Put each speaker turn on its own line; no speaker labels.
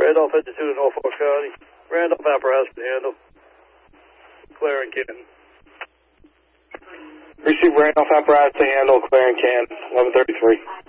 Randolph 52 to Norfolk County. Randolph apparatus to handle. Clear and Canton.
Receive Randolph apparatus to handle, clear and Canton, 1133.